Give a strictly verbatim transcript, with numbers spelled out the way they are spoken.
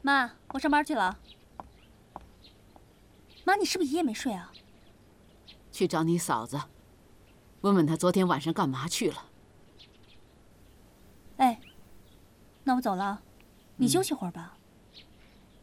妈，我上班去了。妈，你是不是一夜没睡啊？ 去找你嫂子，问问她昨天晚上干嘛去了。 哎，那我走了，你休息会儿吧。